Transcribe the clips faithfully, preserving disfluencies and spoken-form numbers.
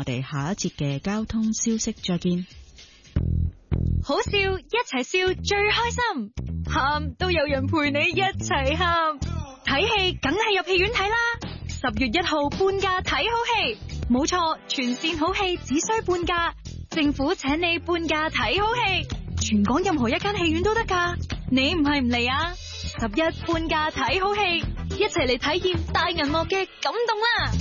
我哋下一節嘅交通消息再見。 好笑，一齊笑最開心，喊都有人陪你一齊喊。睇戲梗係入戲院睇啦！十月一號半價睇好戲，冇錯，全線好戲只需半價，政府請你半價睇好戲，全港任何一間戲院都得㗎。你唔係唔嚟啊？十一半價睇好戲，一齊嚟體驗大銀幕嘅感動啦！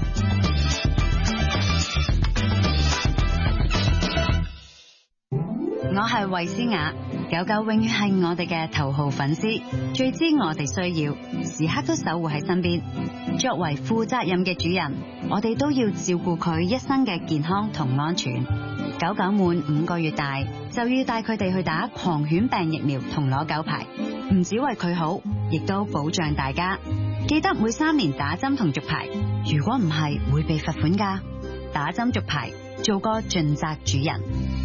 我係衛詩雅，狗狗永遠係我哋嘅頭號粉絲，最知我哋需要，時刻都守護喺身邊。作為負責任嘅主人，我哋都要照顧佢一生嘅健康同安全。狗狗滿五個月大就要帶佢哋去打狂犬病疫苗同攞狗牌，唔止為佢好，亦都保障大家。記得每三年打針同續牌，如果唔係會被罰款㗎。打針續牌，做個盡責主人。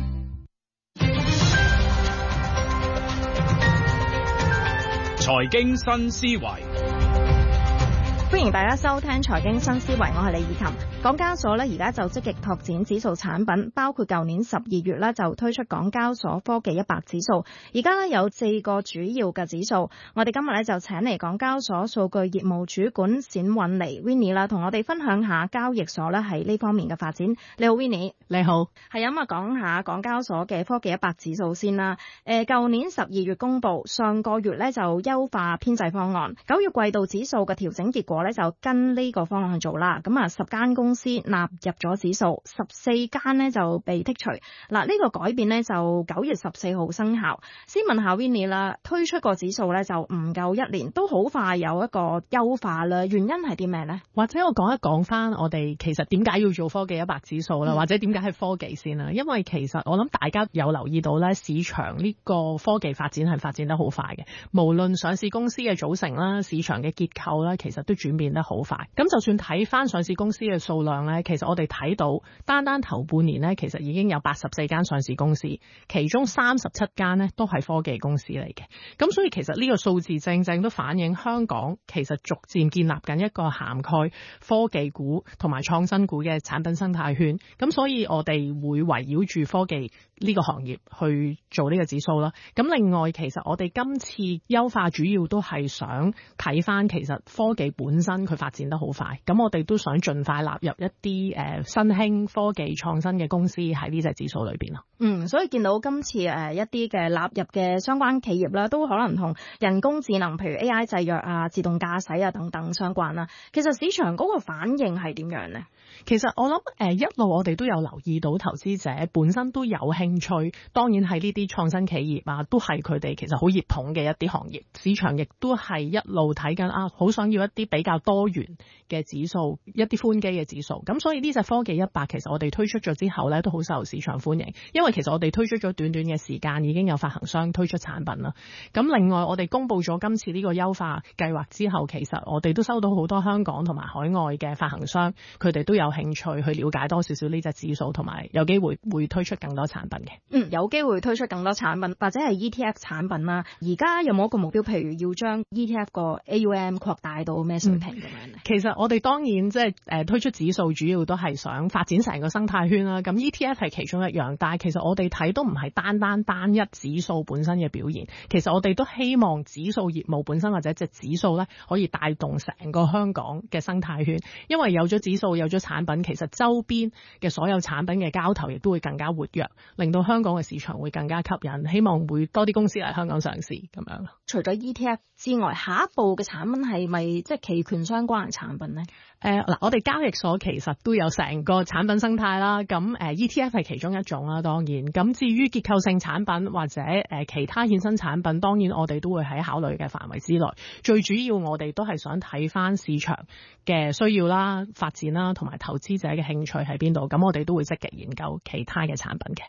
財經新思維， 歡迎大家收聽財經新思維，我係李以琴。港交所咧而家就積極拓展指數產品，包括舊年十二月咧就推出港交所科技一百指數，而家咧有四個主要嘅指數。我哋今日咧就請嚟港交所數據業務主管冼韻妮 Winnie 啦，同我哋分享下交易所咧喺呢方面嘅發展。你好 Winnie。 你好。 係咁啊，講下港交所嘅科技一百指數先啦。誒、呃，舊年十二月公布，上個月咧就優化編製方案，九月季度指數嘅調整結果咧就跟呢個方案去做啦。咁啊，十間公司納入咗指數，十四間呢就被剔除。嗱，呢個改變呢就九月十四號生效。先問下 Winnie 啦，推出個指數呢就唔夠一年，都好快有一個優化啦。原因係啲咩呢？ 或者我講一講翻我哋其實點解要做科技一百指數啦，嗯、或者點解係科技先啦？因為其實我諗大家有留意到咧，市場呢個科技發展係發展得好快嘅。無論上市公司嘅組成啦，市場嘅結構啦，其實都轉變得好快。咁就算睇翻上市公司嘅數量咧，其實我哋睇到單單頭半年咧，其實已經有八十四間上市公司，其中三十七間咧都係科技公司嚟嘅。咁所以其實呢個數字正正都反映香港其實逐漸建立緊一個涵蓋科技股同埋創新股嘅產品生態圈。咁所以我哋會圍繞住科技呢個行業去做呢個指數啦。咁另外其實我哋今次優化主要都係想睇翻其實科技本身佢發展得好快，咁我哋都想盡快納入一啲誒、呃、新興科技創新嘅公司喺呢隻指數裏邊咯。 嗯，所以見到今次誒、呃、一啲嘅納入嘅相關企業啦，都可能同人工智能，譬如 A I 製藥啊、自動駕駛啊等等相關啦。其實市場嗰個反應係點樣呢？ 其實我諗誒、呃、一路我哋都有留意到投資者本身都有興趣，當然係呢啲創新企業啊，都係佢哋其實好熱捧嘅一啲行業。市場亦都係一路睇緊啊，好想要一啲比較多元嘅指數，一啲寬基嘅指數。咁所以呢隻科技一百其實我哋推出咗之後咧，都好受市場歡迎。因為其實我哋推出咗短短嘅時間，已經有發行商推出產品啦。咁另外我哋公布咗今次呢個優化計劃之後，其實我哋都收到好多香港同埋海外嘅發行商，佢哋都有興趣去了解多少少呢隻指數，同埋有機會會推出更多產品嘅。 嗯，有機會推出更多產品或者係 E T F 產品啦。而家有冇一個目標，譬如要將 E T F 個 A U M 擴大到咩水平咁樣咧？ 其實我哋當然即係誒推出指數，主要都係想發展成個生態圈啦。咁 E T F 係其中一樣，但係其實我哋睇都唔係單單單一指數本身嘅表現。其實我哋都希望指數業務本身或者隻指數咧，可以帶動成個香港嘅生態圈。因為有咗指數，有咗產品，其實周邊嘅所有產品嘅交投亦都會更加活躍，令到香港嘅市場會更加吸引。希望會多啲公司嚟香港上市咁樣。 除咗 E T F 之外，下一步嘅產品係咪即係期權相關嘅產品呢？ 誒嗱、呃，我哋交易所其實都有成個產品生態啦。咁誒、呃、E T F 係其中一種啦，當然。咁至於結構性產品或者誒、呃、其他衍生產品，當然我哋都會喺考慮嘅範圍之內。最主要我哋都係想睇翻市場嘅需要啦、發展啦，同埋投資者嘅興趣喺邊度。咁我哋都會積極研究其他嘅產品嘅。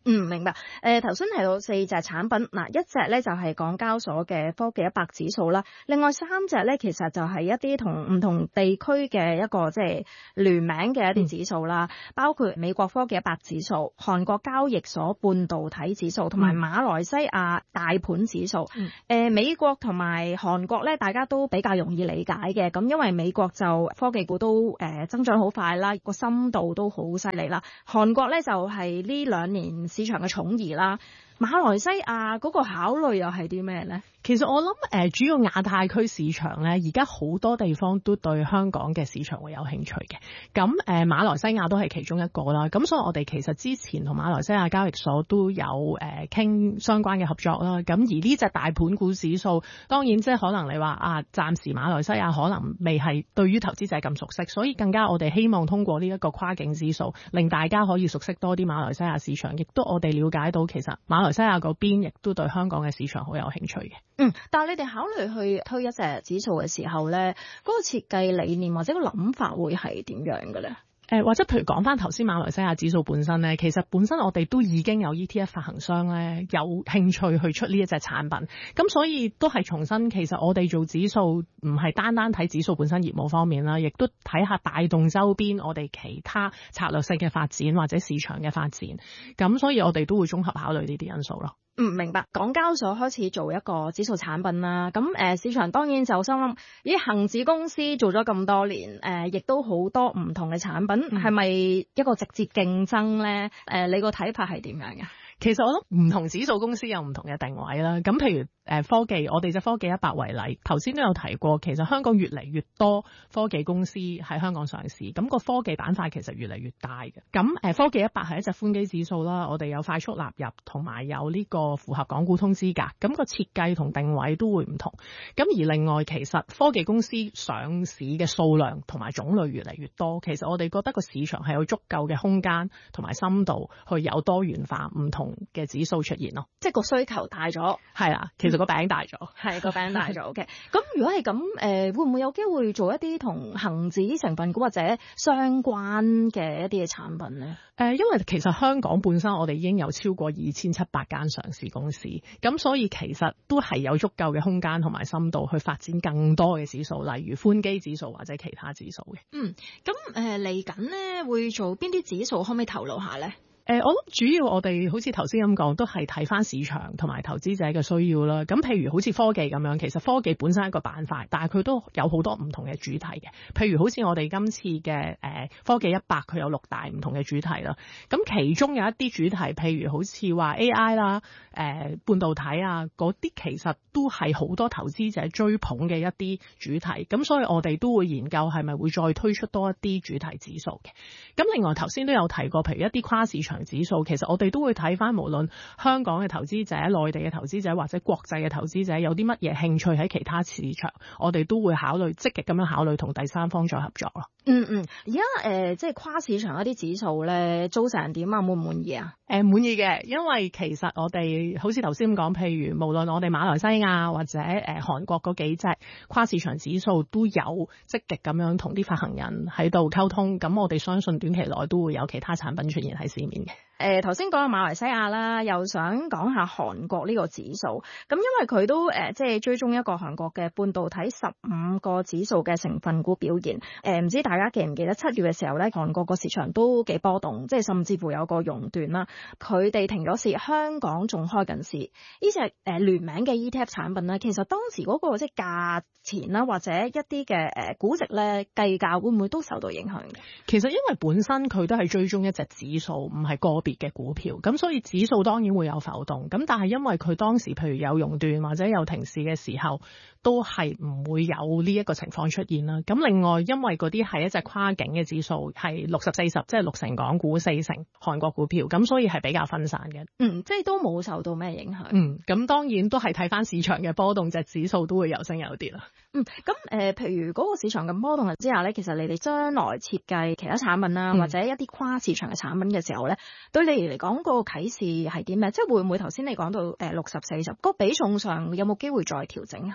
嗯，明白。誒、呃，頭先提到四隻產品，嗱，一隻咧就係、是、港交所嘅科技一百指數啦，另外三隻咧其實就係一啲同唔同地區嘅一個即係聯名嘅一啲指數啦，嗯、包括美國科技一百指數、韓國交易所半導體指數同埋馬來西亞大盤指數。誒、嗯呃，美國同埋韓國咧，大家都比較容易理解嘅，咁因為美國就科技股都誒、呃、增長好快啦，個深度都好犀利啦。韓國咧就係呢兩年市場嘅寵兒啦，馬來西亞嗰個考慮又係啲咩咧？ 其實我諗誒、呃，主要亞太區市場咧，而家好多地方都對香港嘅市場會有興趣嘅。咁誒、呃，馬來西亞都係其中一個啦。咁所以我哋其實之前同馬來西亞交易所都有誒傾、呃、相關嘅合作啦。咁而呢隻大盤股指數，當然即係可能你話啊，暫時馬來西亞可能未係對於投資者咁熟悉，所以更加我哋希望通過呢一個跨境指數，令大家可以熟悉多啲馬來西亞市場，亦都我哋了解到其實馬來西亞嗰邊亦都對香港嘅市場好有興趣嘅。 嗯，但係你哋考慮去推一隻指數嘅時候咧，嗰、那個設計理念或者個諗法會係點樣嘅咧？ 誒、呃、或者譬如講翻頭先馬來西亞指數本身咧，其實本身我哋都已經有 E T F 發行商咧有興趣去出呢一隻產品，咁所以都係重新其實我哋做指數唔係單單睇指數本身業務方面啦，亦都睇下帶動周邊我哋其他策略性嘅發展或者市場嘅發展，咁所以我哋都會綜合考慮呢啲因素咯。 嗯，明白。港交所開始做一個指數產品啦，咁誒、呃、市場當然就心諗，咦，恒指公司做咗咁多年，誒、呃、亦都好多唔同嘅產品，係咪、嗯、一個直接競爭咧？誒、呃，你個睇法係點樣嘅？ 其實我諗唔同指數公司有唔同嘅定位啦。咁譬如誒科技，我哋隻科技一百為例，頭先都有提過，其實香港越嚟越多科技公司喺香港上市，咁個科技板塊其實越嚟越大嘅。咁誒科技一百係一隻寬基指數啦，我哋有快速納入，同埋有呢個符合港股通資格，咁個設計同定位都會唔同。咁而另外，其實科技公司上市嘅數量同埋種類越嚟越多，其實我哋覺得個市場係有足夠嘅空間同埋深度去有多元化唔同嘅指數出現咯， 即係個需求大咗， 係啦，其實個餅大咗， 係個餅大咗。OK，咁如果係咁，誒、呃、會唔會有機會做一啲同恒指成分股或者相關嘅一啲嘅產品咧？誒、 呃，因為其實香港本身我哋已經有超過二千七百間上市公司，咁所以其實都係有足夠嘅空間同埋深度去發展更多嘅指數，例如寬基指數或者其他指數嘅。 嗯，咁誒嚟緊咧會做邊啲指數？可唔可以透露下咧？ 誒、呃，我諗主要我哋好似頭先咁講，都係睇翻市場同埋投資者嘅需要啦。咁譬如好似科技咁樣，其實科技本身係一個板塊，但係佢都有好多唔同嘅主題嘅。譬如好似我哋今次嘅誒、呃、科技一百，佢有六大唔同嘅主題啦。咁其中有一啲主題，譬如好似話 A I 啦、誒、呃、半導體啊嗰啲，其實都係好多投資者追捧嘅一啲主題。咁所以我哋都會研究係咪會再推出多一啲主題指數嘅。咁另外頭先都有提過，譬如一啲跨市場指數，其實我哋都會睇翻，無論香港嘅投資者、內地嘅投資者或者國際嘅投資者有啲乜嘢興趣喺其他市場，我哋都會考慮積極咁樣考慮同第三方再合作咯。 嗯嗯，而家誒即係跨市場一啲指數咧，做成點啊？滿唔滿意啊？ 誒、呃、滿意嘅，因為其實我哋好似頭先咁講，譬如無論我哋馬來西亞或者誒、呃、韓國嗰幾隻跨市場指數都有積極咁樣同啲發行人喺度溝通，咁我哋相信短期內都會有其他產品出現喺市面嘅。 誒頭先講到馬來西亞啦，又想講下韓國呢個指數。咁因為佢都誒即係追蹤一個韓國嘅半導體十五個指數嘅成分股表現。誒、呃、唔知大家記唔記得七月嘅時候咧，韓國個市場都幾波動，即係甚至乎有個熔斷啦。佢哋停咗市，香港仲開緊市。呢隻誒聯名嘅 E T F 產品咧，其實當時嗰個即係價錢啦，或者一啲嘅誒估值咧計價，會唔會都受到影響嘅？ 其實因為本身佢都係追蹤一隻指數，唔係個別嘅股票，咁所以指數當然會有浮動。咁但係因為佢當時譬如有熔斷或者有停市嘅時候，都係唔會有呢一個情況出現啦。咁另外因為嗰啲係一隻跨境嘅指數，係六十四十，即係六成港股，四成韓國股票，咁所以係比較分散嘅。 嗯，即係都冇受到咩影響。 嗯，咁當然都係睇翻市場嘅波動，隻指數都會有升有跌啦。 嗯，咁誒、呃，譬如嗰個市場嘅波動之下咧，其實你哋將來設計其他產品啦，嗯、或者一啲跨市場嘅產品嘅時候咧，對你嚟講個啟示係點咧？即係會唔會頭先你講到誒六十四十個比重上有冇機會再調整下咧？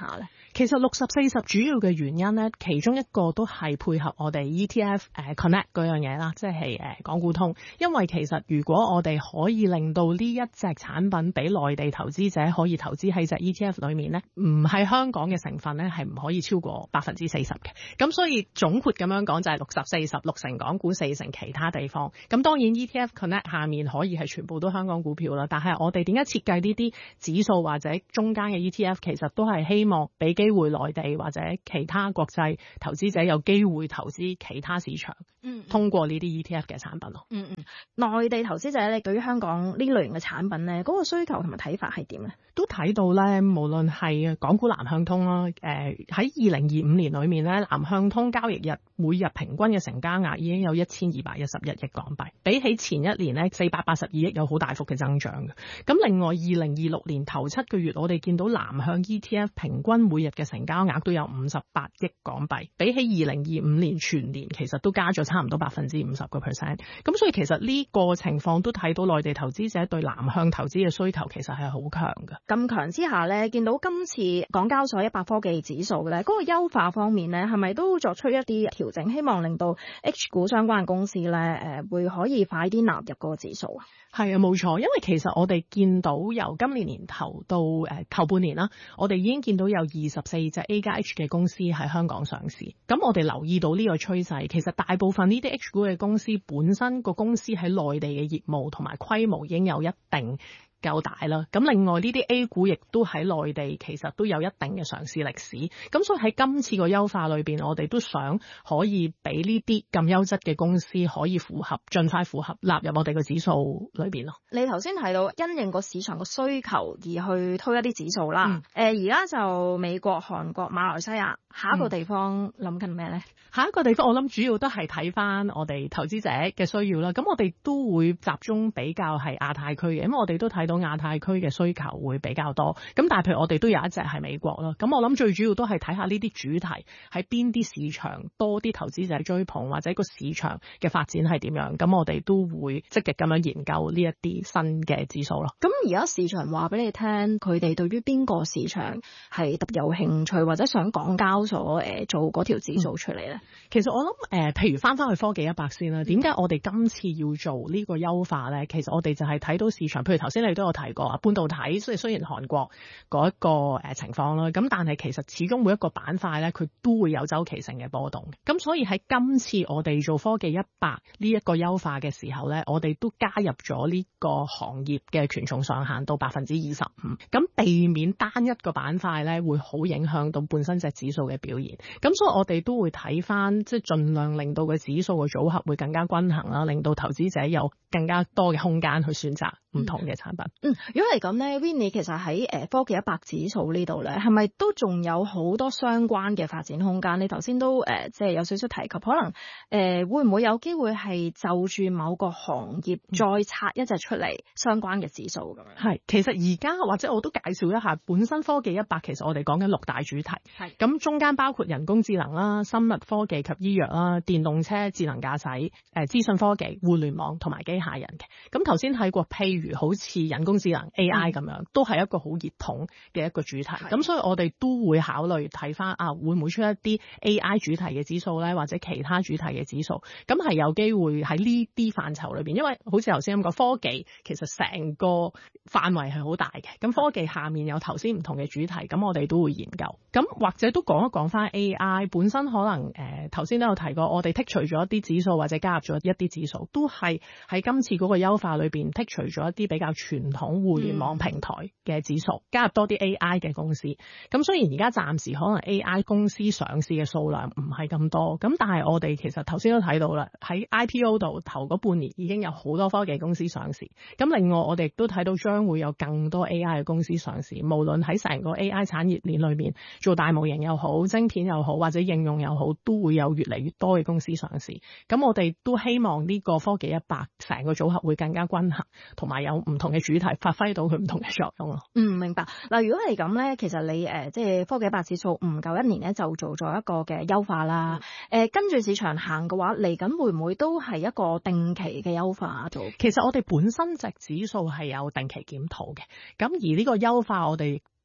其實六十四十主要嘅原因咧，其中一個都係配合我哋 E T F 誒 Connect 嗰樣嘢啦，即係誒港股通。因為其實如果我哋可以令到呢一隻產品俾內地投資者可以投資喺隻 E T F 裏面咧，唔係香港嘅成分咧係唔可以超過百分之四十嘅。咁所以總括咁樣講就係六十四十，六成港股，四成其他地方。咁當然 E T F Connect 下面可以係全部都香港股票啦，但係我哋點解設計呢啲指數或者中間嘅 E T F， 其實都係希望俾機會內地或者其他國際投資者有機會投資其他市場，嗯，通過呢啲 E T F 嘅產品咯。 嗯嗯，內地投資者咧對於香港呢類型嘅產品咧，嗰個需求同埋睇法係點咧？ 都睇到咧，無論係港股南向通啦，誒喺二零二五年裏面咧，南向通交易日每日平均嘅成交額已經有一千二百一十一億港幣，比起前一年咧四百八十二億有好大幅嘅增長嘅。咁另外二零二六年頭七個月，我哋見到南向 E T F 平均每日嘅成交額都有五十八億港幣，比起二零二五年全年其實都加咗差唔多百分之五十個 percent。咁所以其實呢個情況都睇到內地投資者對南向投資嘅需求其實係好強嘅。 咁強之下咧，見到今次港交所一百科技指數咧，嗰個優化方面咧，係咪都作出一啲調整，希望令到 H 股相關嘅公司咧，誒會可以快啲納入嗰個指數啊？ 係啊，冇錯，因為其實我哋見到由今年年頭到誒頭半年啦，我哋已經見到有二十四隻 A 加 H 嘅公司喺香港上市。咁我哋留意到呢個趨勢，其實大部分呢啲 H 股嘅公司本身個公司喺內地嘅業務同埋規模已經有一定夠大啦，咁另外呢啲 A 股亦都喺內地其實都有一定嘅上市歷史，咁所以喺今次個優化裏邊，我哋都想可以俾呢啲咁優質嘅公司可以符合，盡快符合納入我哋個指數裏邊咯。 你頭先提到因應個市場個需求而去推一啲指數啦，誒而家就美國、韓國、馬來西亞，下一個地方諗緊咩咧？ 嗯、下一個地方我諗主要都係睇翻我哋投資者嘅需要啦，咁我哋都會集中比較係亞太區嘅，因為我哋都睇到亞太區嘅需求會比較多，咁但係譬如我哋都有一隻係美國啦，咁我諗最主要都係睇下呢啲主題喺邊啲市場多啲投資者追捧，或者個市場嘅發展係點樣，咁我哋都會積極咁樣研究呢一啲新嘅指數咯。 咁而家市場話俾你聽，佢哋對於邊個市場係特別有興趣，或者想港交所誒做嗰條指數出嚟咧？嗯、 其實我諗誒、呃，譬如翻翻去科技一百先啦，點解我哋今次要做呢個優化咧？其實我哋就係睇到市場，譬如頭先你都有提過啊，半導體，雖雖然韓國嗰一個誒情況啦，咁但係其實始終每一個板塊咧，佢都會有周期性嘅波動。咁所以喺今次我哋做科技一百呢一個優化嘅時候咧，我哋都加入咗呢個行業嘅權重上限到百分之二十五，咁避免單一個板塊咧會好影響到本身隻指數嘅表現。咁所以我哋都會睇翻，即係盡量令到個指數嘅組合會更加均衡啦，令到投資者有更加多嘅空間去選擇唔同嘅產品。嗯， 如果係咁咧 Winnie 其實喺誒科技一百指數呢度咧，係咪都仲有好多相關嘅發展空間？你頭先都誒即係有少少提及，可能誒、呃、會唔會有機會係就住某個行業再拆一隻出嚟相關嘅指數咁樣？係、嗯， 其實而家或者我都介紹一下本身科技一百，其實我哋講緊六大主題。係，咁中間包括人工智能啦、生物科技及醫藥啦、電動車、智能駕駛、誒資訊科技、互聯網同埋機械人嘅。咁頭先睇過，譬如好似人工智能 A I 咁樣，嗯、都係一個好熱統嘅一個主題。咁所以我哋都會考慮睇翻啊，會唔會出一啲 A I 主題嘅指數咧，或者其他主題嘅指數？咁係有機會喺呢啲範疇裏邊，因為好似頭先咁講，科技其實成個範圍係好大嘅。咁科技下面有頭先唔同嘅主題，咁我哋都會研究。咁或者都講一講翻 A I 本身，可能誒頭先都有提過，我哋剔除咗一啲指數或者加入咗一啲指數，都係喺今次嗰個優化裏邊剔除咗一啲比較傳統互聯網平台嘅指數，嗯、加入多啲 A I 嘅公司。咁雖然而家暫時可能 A I 公司上市嘅數量唔係咁多，咁但係我哋其實頭先都睇到啦，喺 I P O 度頭嗰半年已經有好多科技公司上市。咁另外我哋亦都睇到將會有更多 A I 嘅公司上市，無論喺成個 A I 產業鏈裏面做大模型又好、晶片又好或者應用又好，都會有越嚟越多嘅公司上市。咁我哋都希望呢個科技一百成個組合會更加均衡，同埋有唔同嘅主題發揮到佢唔同嘅作用咯。 嗯，明白。嗱，如果係咁咧，其實你誒即係科技一百指數唔夠一年咧，就做咗一個嘅優化啦。誒、嗯呃，跟住市場行嘅話，嚟緊會唔會都係一個定期嘅優化做？其實我哋本身隻指數係有定期檢討嘅，咁而呢個優化我哋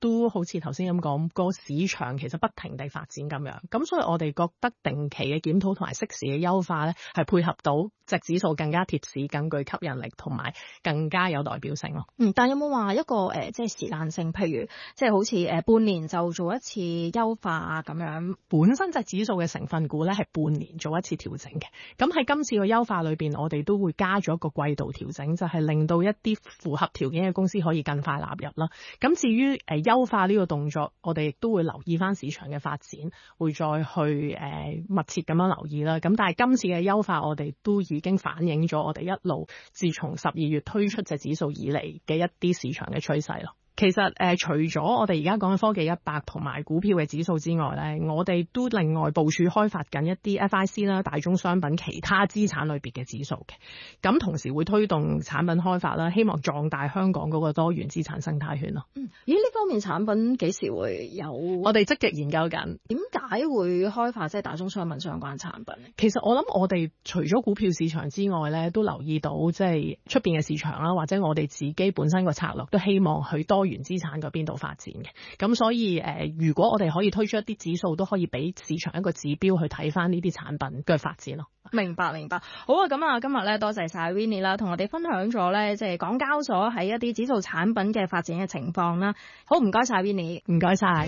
都好似頭先咁講，個市場其實不停地發展咁樣，咁所以我哋覺得定期嘅檢討同埋適時嘅優化咧，係配合到隻指數更加貼市、更具吸引力同埋更加有代表性咯。 嗯，但有冇話一個誒、呃，即係時間性？譬如即係好似誒、呃、半年就做一次優化啊咁樣。 本身隻指數嘅成分股咧係半年做一次調整嘅。咁喺今次個優化裏邊，我哋都會加咗一個季度調整，就係、是、令到一啲符合條件嘅公司可以更快納入啦。咁至於誒優化呢個動作，我哋亦都會留意翻市場嘅發展，會再去誒、呃、密切咁樣留意啦。咁但係今次嘅優化，我哋都已經反映咗我哋一路自從十二月推出隻指數以嚟嘅一啲市場嘅趨勢咯。其實誒、呃，除咗我哋而家講嘅科技一百同埋股票嘅指數之外咧，我哋都另外部署開發緊一啲 F I C 啦、大宗商品、其他資產類別嘅指數嘅。咁同時會推動產品開發啦，希望壯大香港嗰個多元資產生態圈咯。 嗯，咦？呢方面產品幾時會有？ 我哋積極研究緊。 點解會開發即係大宗商品相關產品？ 其實我諗我哋除咗股票市場之外咧，都留意到即係出邊嘅市場啦，或者我哋自己本身個策略都希望去多元資產嗰邊度發展嘅。咁所以誒、呃，如果我哋可以推出一啲指數，都可以俾市場一個指標去睇翻呢啲產品嘅發展咯。 明白明白。好啊，咁啊，今日咧多謝晒 Winnie 啦，同我哋分享咗咧即係港交所喺一啲指數產品嘅發展嘅情況啦。好，唔該晒 Winnie， 唔該晒。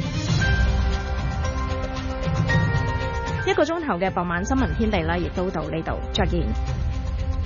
一個鐘頭嘅傍晚新聞天地啦，亦都到呢度，再見。